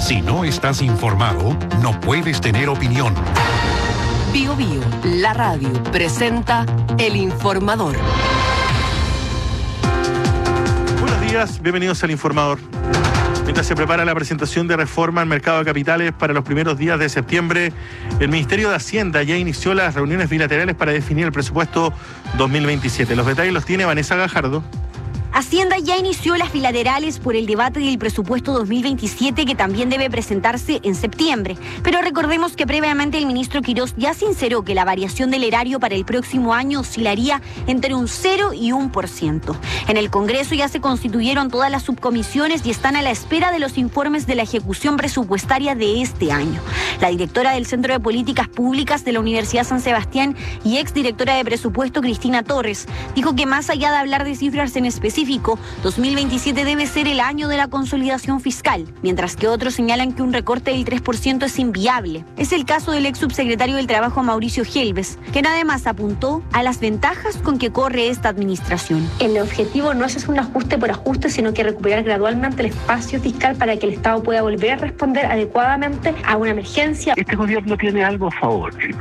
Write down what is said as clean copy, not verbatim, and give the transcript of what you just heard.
Si no estás informado, no puedes tener opinión. Bío Bío, la radio, presenta El Informador. Buenos días, bienvenidos al Informador. Mientras se prepara la presentación de reforma al mercado de capitales para los primeros días de septiembre, el Ministerio de Hacienda ya inició las reuniones bilaterales para definir el presupuesto 2027. Los detalles los tiene Vanessa Gajardo. Hacienda ya inició las bilaterales por el debate del presupuesto 2027 que también debe presentarse en septiembre. Pero recordemos que previamente el ministro Quirós ya sinceró que la variación del erario para el próximo año oscilaría entre un 0 y 1%. En el Congreso ya se constituyeron todas las subcomisiones y están a la espera de los informes de la ejecución presupuestaria de este año. La directora del Centro de Políticas Públicas de la Universidad San Sebastián y exdirectora de presupuesto, Cristina Torres, dijo que más allá de hablar de cifras en específico, 2027 debe ser el año de la consolidación fiscal, mientras que otros señalan que un recorte del 3% es inviable. Es el caso del ex subsecretario del Trabajo, Mauricio Helves, quien además apuntó a las ventajas con que corre esta administración. El objetivo no es hacer un ajuste por ajuste, sino que recuperar gradualmente el espacio fiscal para que el Estado pueda volver a responder adecuadamente a una emergencia. Este gobierno tiene algo a favor.